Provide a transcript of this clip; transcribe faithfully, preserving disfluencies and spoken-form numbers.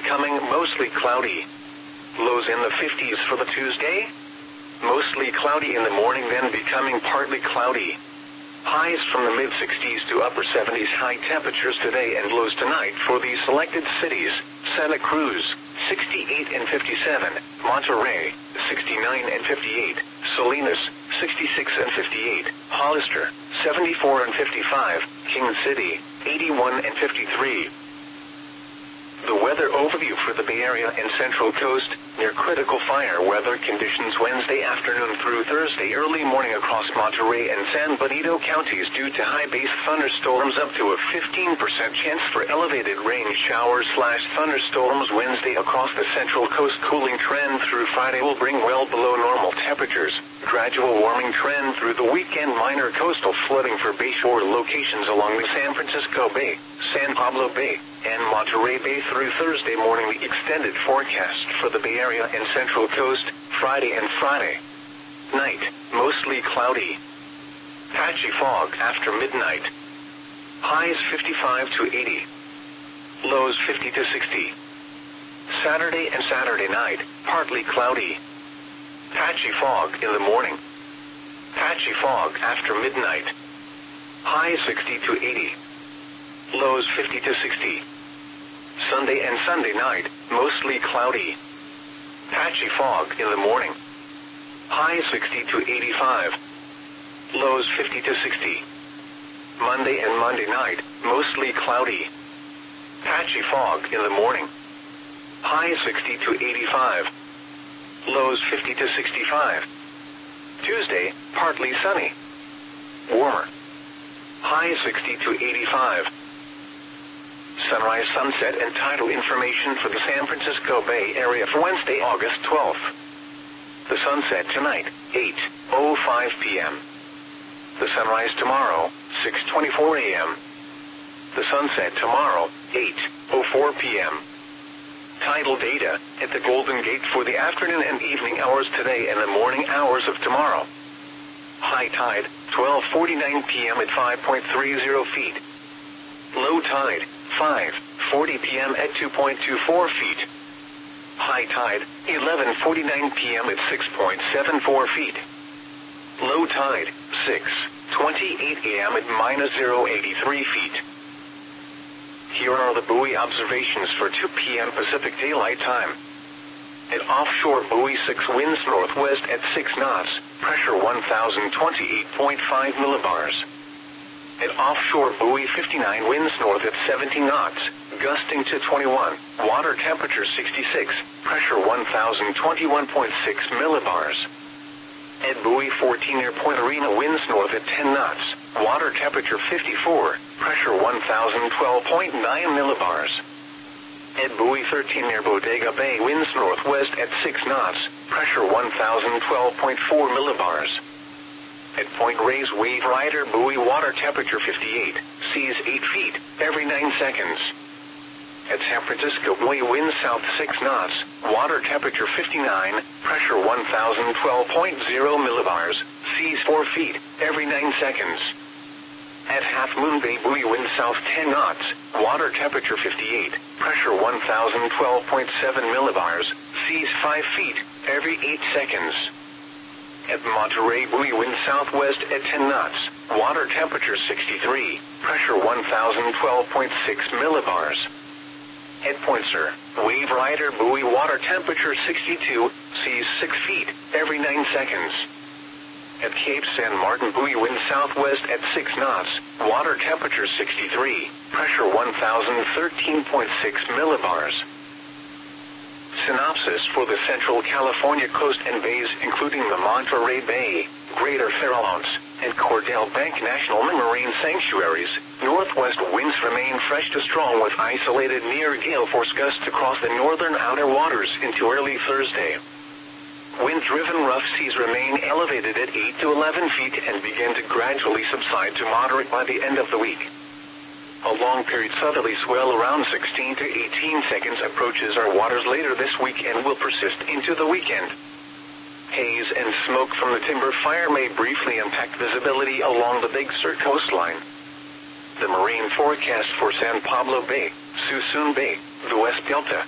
becoming mostly cloudy. Lows in the fifties for the Tuesday. Mostly cloudy in the morning, then becoming partly cloudy. Highs from the mid-sixties to upper seventies high temperatures today and lows tonight for the selected cities: Santa Cruz, sixty-eight and fifty-seven, Monterey, sixty-nine and fifty-eight, Salinas, sixty-six and fifty-eight, Hollister, seventy-four and fifty-five, King City, eighty-one and fifty-three. The weather overview for the Bay Area and Central Coast: near critical fire weather conditions Wednesday afternoon through Thursday early morning across Monterey and San Benito counties due to high-base thunderstorms, up to a fifteen percent chance for elevated rain showers slash thunderstorms Wednesday across the Central Coast. Cooling trend through Friday will bring well below normal temperatures. Gradual warming trend through the weekend. Minor coastal flooding for bayshore locations along the San Francisco Bay, San Pablo Bay, and Monterey Bay through Thursday morning. The extended forecast for the Bay Area and Central Coast: Friday and Friday night, mostly cloudy. Patchy fog after midnight. Highs fifty-five to eighty. Lows fifty to sixty. Saturday and Saturday night, partly cloudy. Patchy fog in the morning. Patchy fog after midnight. Highs sixty to eighty. Lows fifty to sixty. Sunday and Sunday night, mostly cloudy. Patchy fog in the morning. Highs sixty to eighty-five. Lows fifty to sixty. Monday and Monday night, mostly cloudy. Patchy fog in the morning. Highs sixty to eighty-five. Lows fifty to sixty-five. Tuesday, partly sunny. Warmer. Highs sixty to eighty-five. Sunrise, sunset, and tidal information for the San Francisco Bay Area for Wednesday, August twelfth. The sunset tonight, eight oh five p.m. The sunrise tomorrow, six twenty-four a.m. The sunset tomorrow, eight oh four p.m. Tidal data at the Golden Gate for the afternoon and evening hours today and the morning hours of tomorrow. High tide, twelve forty-nine p.m. at five point three zero feet. Low tide, five forty p.m. at two point two four feet. High tide, eleven forty-nine p.m. at six point seven four feet. Low tide, six twenty-eight a.m. at minus zero point eight three feet. Here are the buoy observations for two p.m. Pacific Daylight Time. At offshore buoy six, winds northwest at six knots, pressure one thousand twenty-eight point five millibars. At offshore buoy fifty-nine, winds north at seventeen knots, gusting to twenty-one, water temperature sixty-six, pressure one thousand twenty-one point six millibars. At buoy fourteen, near Point Arena, winds north at ten knots, water temperature fifty-four, pressure one thousand twelve point nine millibars. At buoy thirteen, near Bodega Bay, winds northwest at six knots, pressure one thousand twelve point four millibars. At Point Reyes, wave rider buoy, water temperature fifty-eight, seas eight feet every nine seconds. At San Francisco buoy, wind south six knots, water temperature fifty-nine, pressure one thousand twelve point zero millibars, seas four feet every nine seconds. At Half Moon Bay buoy, wind south ten knots, water temperature fifty-eight, pressure one thousand twelve point seven millibars, seas five feet every eight seconds. At Monterey buoy, wind southwest at ten knots, water temperature sixty-three, pressure one thousand twelve point six millibars. At Point Sur, wave rider buoy, water temperature sixty-two, seas six feet every nine seconds. At Cape San Martin buoy, wind southwest at six knots, water temperature sixty-three, pressure one thousand thirteen point six millibars. Synopsis for the Central California coast and bays, including the Monterey Bay, Greater Farallones, and Cordell Bank National Marine Sanctuaries. Northwest winds remain fresh to strong with isolated near gale force gusts across the northern outer waters into early Thursday. Wind-driven rough seas remain elevated at eight to eleven feet and begin to gradually subside to moderate by the end of the week. A long-period southerly swell around sixteen to eighteen seconds approaches our waters later this week and will persist into the weekend. Haze and smoke from the timber fire may briefly impact visibility along the Big Sur coastline. The marine forecast for San Pablo Bay, Suisun Bay, the West Delta,